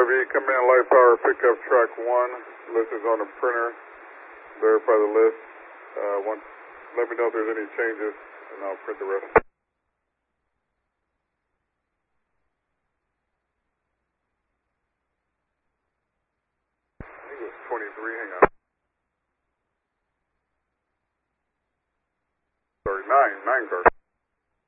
RV, come in, light power, pickup track 1. List is on the printer. Verify the list. Let me know if there's any changes, and I'll print the rest. I think it was 23, hang on. Sorry, 9 cars.